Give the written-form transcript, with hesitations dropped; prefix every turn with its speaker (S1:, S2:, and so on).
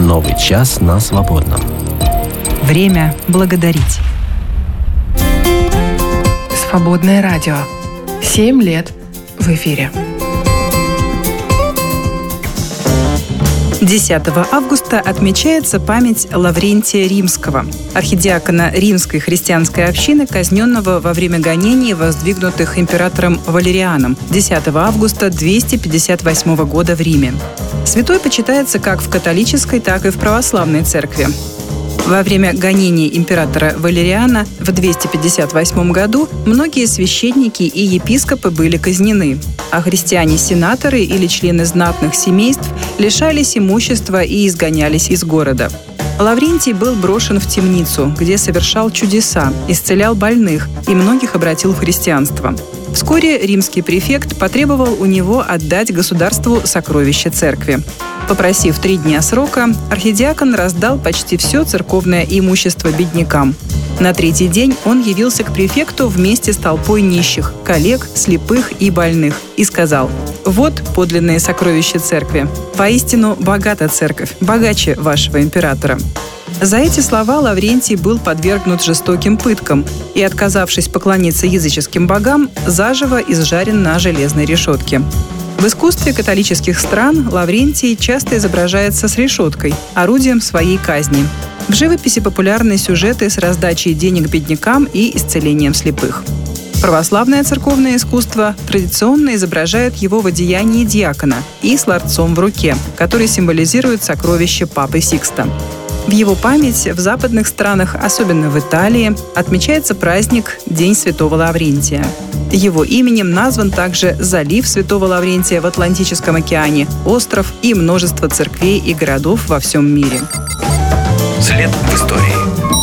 S1: Новый час на свободном.
S2: Время благодарить.
S3: Свободное радио. 7 лет в эфире.
S2: 10 августа отмечается память Лаврентия Римского, архидиакона Римской христианской общины, казненного во время гонений, воздвигнутых императором Валерианом 10 августа 258 года в Риме. Святой почитается как в католической, так и в православной церкви. Во время гонений императора Валериана в 258 году многие священники и епископы были казнены, а христиане-сенаторы или члены знатных семейств лишались имущества и изгонялись из города. Лаврентий был брошен в темницу, где совершал чудеса, исцелял больных и многих обратил в христианство. Вскоре римский префект потребовал у него отдать государству сокровища церкви. Попросив 3 дня срока, архидиакон раздал почти все церковное имущество беднякам. На 3-й день он явился к префекту вместе с толпой нищих, коллег, слепых и больных и сказал: «Вот подлинные сокровища церкви. Поистину богата церковь, богаче вашего императора». За эти слова Лаврентий был подвергнут жестоким пыткам и, отказавшись поклониться языческим богам, заживо изжарен на железной решетке. В искусстве католических стран Лаврентий часто изображается с решеткой, орудием своей казни. В живописи популярны сюжеты с раздачей денег беднякам и исцелением слепых. Православное церковное искусство традиционно изображает его в одеянии диакона и с ларцом в руке, который символизирует сокровище Папы Сикста. В его память в западных странах, особенно в Италии, отмечается праздник День Святого Лаврентия. Его именем назван также залив Святого Лаврентия в Атлантическом океане, остров и множество церквей и городов во всем мире.
S1: След в истории.